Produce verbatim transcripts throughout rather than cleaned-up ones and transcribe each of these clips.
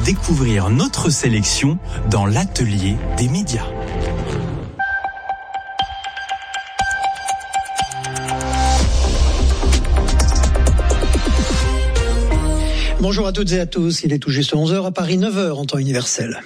découvrir notre sélection dans l'atelier des médias. Bonjour à toutes et à tous, il est tout juste onze heures à Paris, neuf heures en temps universel.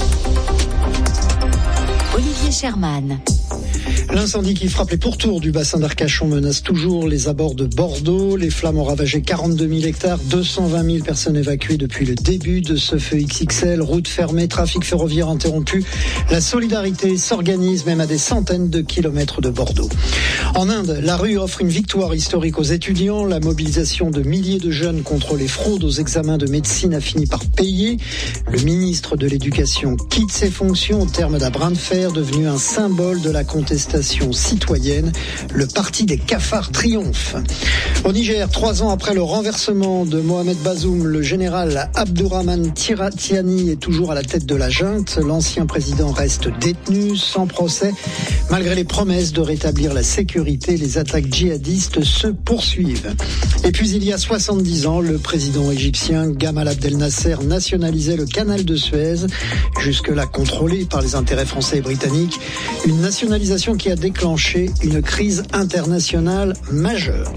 Olivier Sherman. L'incendie qui frappe les pourtours du bassin d'Arcachon menace toujours les abords de Bordeaux. Les flammes ont ravagé quarante-deux mille hectares, deux cent vingt mille personnes évacuées depuis le début de ce feu X X L. Routes fermées, trafic ferroviaire interrompu. La solidarité s'organise même à des centaines de kilomètres de Bordeaux. En Inde, la rue offre une victoire historique aux étudiants. La mobilisation de milliers de jeunes contre les fraudes aux examens de médecine a fini par payer. Le ministre de l'Éducation quitte ses fonctions au terme d'un bras de fer devenu un symbole de la contestation citoyenne. Le parti des cafards triomphe. Au Niger, trois ans après le renversement de Mohamed Bazoum, le général Abdourahmane Tiani est toujours à la tête de la junte. L'ancien président reste détenu sans procès. Malgré les promesses de rétablir la sécurité, les attaques djihadistes se poursuivent. Et puis il y a soixante-dix ans, le président égyptien Gamal Abdel Nasser nationalisait le canal de Suez, jusque-là contrôlé par les intérêts français et britanniques. Une nationalisation qui a déclenché une crise internationale majeure.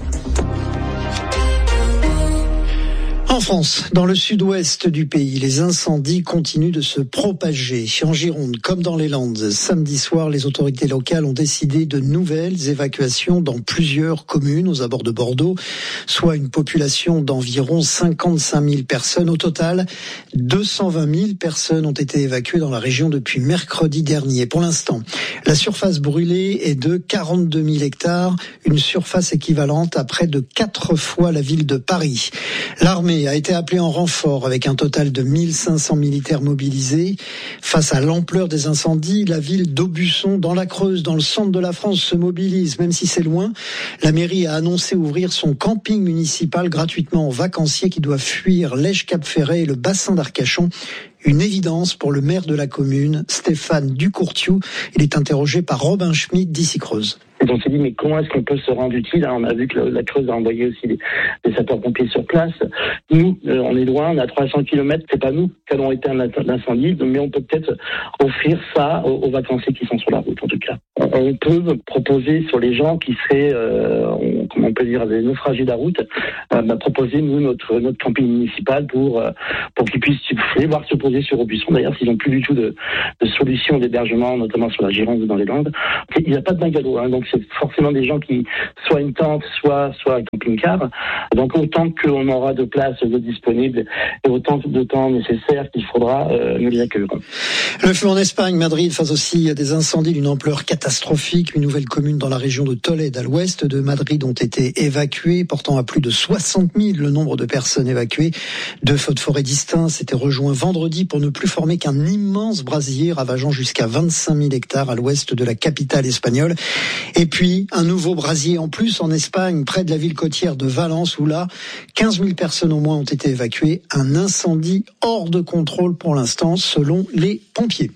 En France, dans le sud-ouest du pays, les incendies continuent de se propager. En Gironde, comme dans les Landes, samedi soir, les autorités locales ont décidé de nouvelles évacuations dans plusieurs communes aux abords de Bordeaux, soit une population d'environ cinquante-cinq mille personnes. Au total, deux cent vingt mille personnes ont été évacuées dans la région depuis mercredi dernier. Pour l'instant, la surface brûlée est de quarante-deux mille hectares, une surface équivalente à près de quatre fois la ville de Paris. L'armée a été appelé en renfort avec un total de mille cinq cents militaires mobilisés. Face à l'ampleur des incendies, la ville d'Aubusson, dans la Creuse, dans le centre de la France, se mobilise, même si c'est loin. La mairie a annoncé ouvrir son camping municipal gratuitement aux vacanciers qui doivent fuir l'Èche-Cap-Ferret et le bassin d'Arcachon. Une évidence pour le maire de la commune, Stéphane Ducourtiou. Il est interrogé par Robin Schmitt d'Ici Creuse. Et on s'est dit, mais comment est-ce qu'on peut se rendre utile? On a vu que la Creuse a envoyé aussi des, des sapeurs-pompiers sur place. Nous, euh, on est loin, on est à trois cents kilomètres, c'est pas nous qui allons éteindre l'incendie, mais on peut peut-être offrir ça aux, aux vacanciers qui sont sur la route, en tout cas. On, on peut proposer sur les gens qui seraient, euh, on, comment on peut dire, des naufragés de la route, euh, bah, proposer, nous, notre, notre camping municipal pour, euh, pour qu'ils puissent voir se poser sur Aubusson. D'ailleurs, s'ils n'ont plus du tout de, de solution d'hébergement, notamment sur la Gironde ou dans les Landes. Il n'y a pas de bungalow, hein, donc c'est forcément des gens qui, soit une tente, soit, soit un camping-car. Donc autant qu'on aura de places de disponibles et autant de temps nécessaire qu'il faudra, euh, nous les accueillerons. Le feu en Espagne, Madrid face aussi à des incendies d'une ampleur catastrophique. Une nouvelle commune dans la région de Tolède, à l'ouest de Madrid, ont été évacuées, portant à plus de soixante mille le nombre de personnes évacuées. Deux feux de forêt distincts s'étaient rejoints vendredi pour ne plus former qu'un immense brasier ravageant jusqu'à vingt-cinq mille hectares à l'ouest de la capitale espagnole. Et puis, un nouveau brasier en plus en Espagne, près de la ville côtière de Valence, où là, quinze mille personnes au moins ont été évacuées. Un incendie hors de contrôle pour l'instant, selon les pompiers.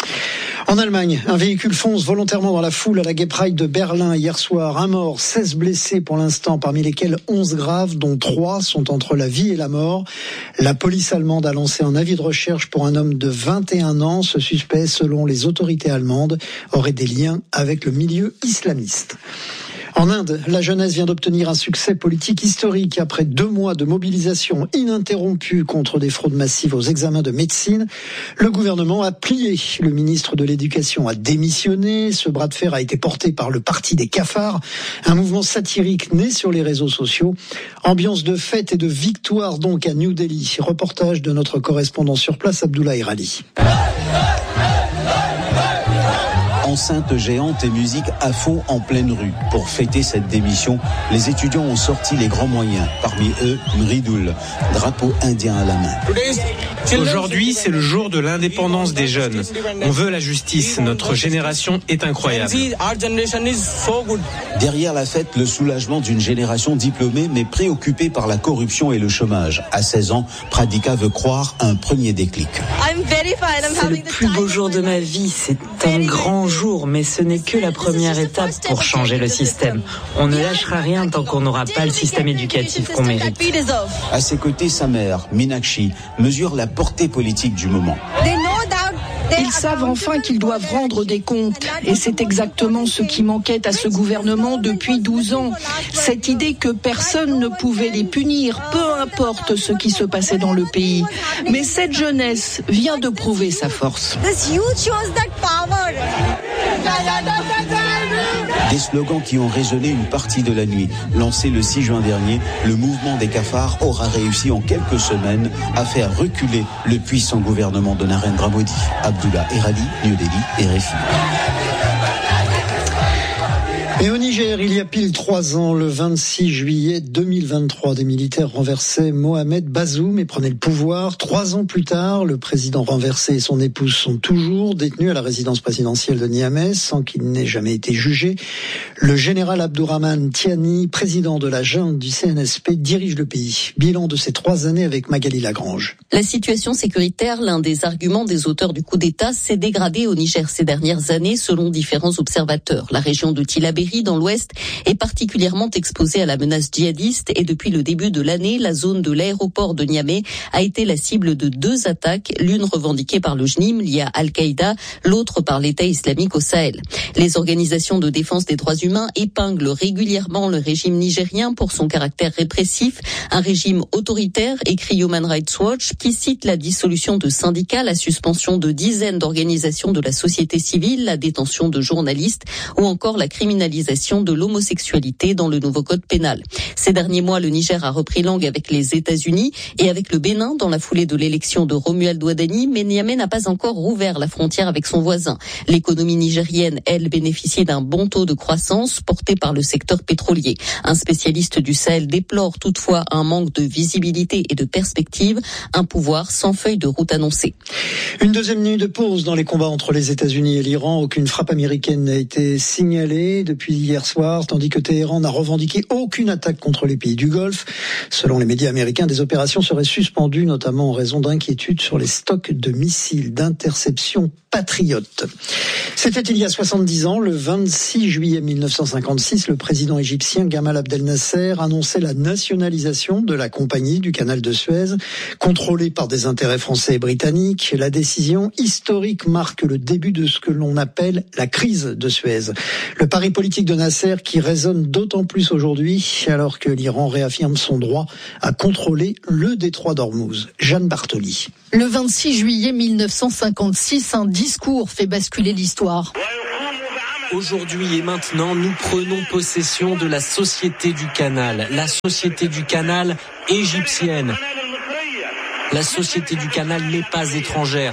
En Allemagne, un véhicule fonce volontairement dans la foule à la Gay Pride de Berlin hier soir. Un mort, seize blessés pour l'instant, parmi lesquels onze graves, dont trois sont entre la vie et la mort. La police allemande a lancé un avis de recherche pour un homme de vingt et un ans. Ce suspect, selon les autorités allemandes, aurait des liens avec le milieu islamiste. En Inde, la jeunesse vient d'obtenir un succès politique historique après deux mois de mobilisation ininterrompue contre des fraudes massives aux examens de médecine. Le gouvernement a plié. Le ministre de l'Éducation a démissionné. Ce bras de fer a été porté par le parti des cafards, un mouvement satirique né sur les réseaux sociaux. Ambiance de fête et de victoire donc à New Delhi. Reportage de notre correspondant sur place, Abdoulaye Rali. Enceinte géante et musique à fond en pleine rue. Pour fêter cette démission, les étudiants ont sorti les grands moyens. Parmi eux, une ridoule, drapeau indien à la main. Aujourd'hui, c'est le jour de l'indépendance des jeunes. On veut la justice. Notre génération est incroyable. Derrière la fête, le soulagement d'une génération diplômée mais préoccupée par la corruption et le chômage. À seize ans, Pradika veut croire à un premier déclic. C'est le plus beau jour de ma vie, c'est un grand jour, mais ce n'est que la première étape pour changer le système. On ne lâchera rien tant qu'on n'aura pas le système éducatif qu'on mérite. À ses côtés, sa mère, Meenakshi, mesure la portée politique du moment. Ils savent enfin qu'ils doivent rendre des comptes. Et c'est exactement ce qui manquait à ce gouvernement depuis douze ans. Cette idée que personne ne pouvait les punir, peu importe ce qui se passait dans le pays. Mais cette jeunesse vient de prouver sa force. Des slogans qui ont résonné une partie de la nuit. Lancé le six juin dernier, le mouvement des cafards aura réussi en quelques semaines à faire reculer le puissant gouvernement de Narendra Modi. Abdullah Erali, New Delhi, R F I. Et au Niger, il y a pile trois ans, le vingt-six juillet deux mille vingt-trois, des militaires renversaient Mohamed Bazoum et prenaient le pouvoir. Trois ans plus tard, le président renversé et son épouse sont toujours détenus à la résidence présidentielle de Niamey sans qu'ils n'aient jamais été jugés. Le général Abdourahmane Tiani, président de la junte du C N S P, dirige le pays. Bilan de ces trois années avec Magali Lagrange. La situation sécuritaire, l'un des arguments des auteurs du coup d'État, s'est dégradée au Niger ces dernières années selon différents observateurs. La région de Tillabéri dans l'ouest est particulièrement exposée à la menace djihadiste et depuis le début de l'année, la zone de l'aéroport de Niamey a été la cible de deux attaques, l'une revendiquée par le J N I M liée à Al-Qaïda, l'autre par l'État islamique au Sahel. Les organisations de défense des droits humains épinglent régulièrement le régime nigérien pour son caractère répressif, un régime autoritaire, écrit Human Rights Watch, qui cite la dissolution de syndicats, la suspension de dizaines d'organisations de la société civile, la détention de journalistes ou encore la criminalisation de l'homosexualité dans le nouveau code pénal. Ces derniers mois, le Niger a repris langue avec les États-Unis et avec le Bénin dans la foulée de l'élection de Romuald Ouadani, mais Niamey n'a pas encore rouvert la frontière avec son voisin. L'économie nigérienne, elle, bénéficie d'un bon taux de croissance porté par le secteur pétrolier. Un spécialiste du Sahel déplore toutefois un manque de visibilité et de perspective, un pouvoir sans feuille de route annoncée. Une deuxième nuit de pause dans les combats entre les États-Unis et l'Iran. Aucune frappe américaine n'a été signalée depuis hier soir, tandis que Téhéran n'a revendiqué aucune attaque contre les pays du Golfe. Selon les médias américains, des opérations seraient suspendues, notamment en raison d'inquiétudes sur les stocks de missiles d'interception patriotes. C'était il y a soixante-dix ans, le vingt-six juillet mille neuf cent cinquante-six, le président égyptien Gamal Abdel Nasser annonçait la nationalisation de la compagnie du canal de Suez, contrôlée par des intérêts français et britanniques. La décision historique marque le début de ce que l'on appelle la crise de Suez. Le pari politique de Nasser qui résonne d'autant plus aujourd'hui alors que l'Iran réaffirme son droit à contrôler le détroit d'Ormuz. Jeanne Bartoli. Le vingt-six juillet mille neuf cent cinquante-six, un discours fait basculer l'histoire. Aujourd'hui et maintenant, nous prenons possession de la Société du Canal, la Société du Canal égyptienne. La Société du Canal n'est pas étrangère.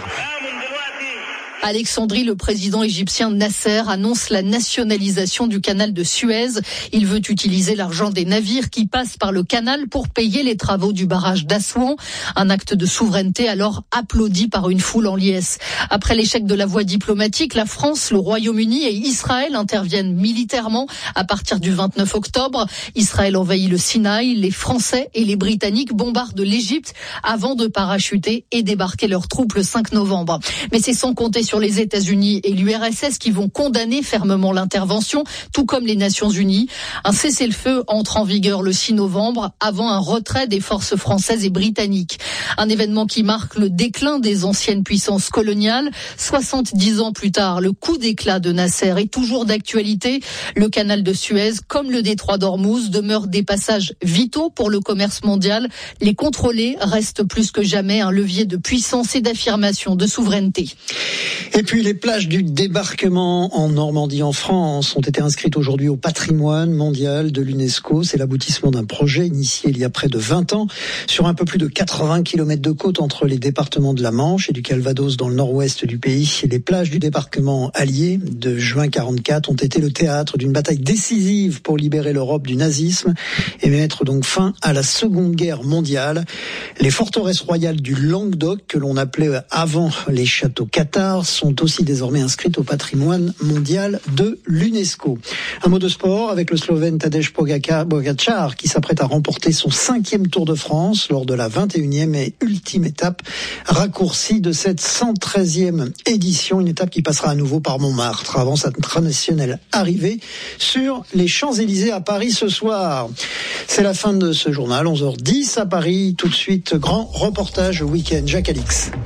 Alexandrie, le président égyptien Nasser annonce la nationalisation du canal de Suez. Il veut utiliser l'argent des navires qui passent par le canal pour payer les travaux du barrage d'Assouan. Un acte de souveraineté alors applaudi par une foule en liesse. Après l'échec de la voie diplomatique, la France, le Royaume-Uni et Israël interviennent militairement à partir du vingt-neuf octobre. Israël envahit le Sinaï, les Français et les Britanniques bombardent l'Égypte avant de parachuter et débarquer leurs troupes le cinq novembre. Mais c'est sans compter sur sur les États-Unis et l'U R S S qui vont condamner fermement l'intervention, tout comme les Nations Unies. Un cessez-le-feu entre en vigueur le six novembre avant un retrait des forces françaises et britanniques. Un événement qui marque le déclin des anciennes puissances coloniales. soixante-dix ans plus tard, le coup d'éclat de Nasser est toujours d'actualité. Le canal de Suez, comme le détroit d'Ormuz, demeurent des passages vitaux pour le commerce mondial. Les contrôler reste plus que jamais un levier de puissance et d'affirmation de souveraineté. Et puis les plages du débarquement en Normandie en France ont été inscrites aujourd'hui au patrimoine mondial de l'UNESCO. C'est l'aboutissement d'un projet initié il y a près de vingt ans sur un peu plus de quatre-vingts kilomètres de côte entre les départements de la Manche et du Calvados dans le nord-ouest du pays. Les plages du débarquement allié de juin quarante-quatre ont été le théâtre d'une bataille décisive pour libérer l'Europe du nazisme et mettre donc fin à la Seconde Guerre mondiale. Les forteresses royales du Languedoc, que l'on appelait avant les châteaux cathares, sont aussi désormais inscrites au patrimoine mondial de l'UNESCO. Un mot de sport avec le Slovène Tadej Pogačar qui s'apprête à remporter son cinquième Tour de France lors de la vingt et unième et ultime étape raccourcie de cette cent treizième édition. Une étape qui passera à nouveau par Montmartre avant sa traditionnelle arrivée sur les Champs-Élysées à Paris ce soir. C'est la fin de ce journal, onze heures dix à Paris. Tout de suite, grand reportage week-end. Jacques Alix.